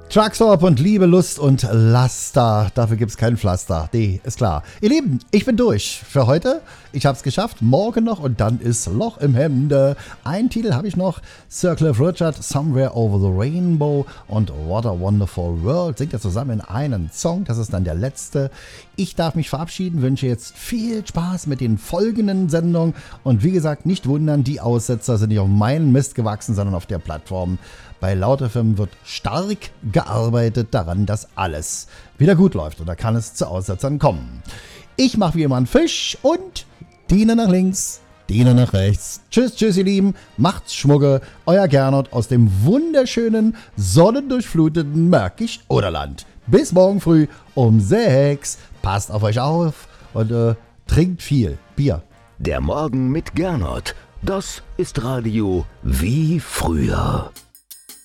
Truckstop und Liebe, Lust und Laster. Dafür gibt's kein Pflaster. Nee, ist klar. Ihr Lieben, ich bin durch für heute. Ich hab's geschafft. Morgen noch und dann ist Loch im Hemde. Einen Titel habe ich noch. Sir Cliff Richard, Somewhere Over the Rainbow und What a Wonderful World. Singt er zusammen in einen Song. Das ist dann der letzte. Ich darf mich verabschieden, wünsche jetzt viel Spaß mit den folgenden Sendungen. Und wie gesagt, nicht wundern, die Aussetzer sind nicht auf meinen Mist gewachsen, sondern auf der Plattform. Bei Laut FM wird stark gearbeitet daran, dass alles wieder gut läuft. Und da kann es zu Aussetzern kommen. Ich mache wie immer einen Fisch und Diener nach links, Diener nach rechts. Tschüss, ihr Lieben. Macht's Schmucke. Euer Gernot aus dem wunderschönen, sonnendurchfluteten Märkisch-Oderland. Bis morgen früh um 6. Passt auf euch auf und trinkt viel Bier. Der Morgen mit Gernot. Das ist Radio wie früher.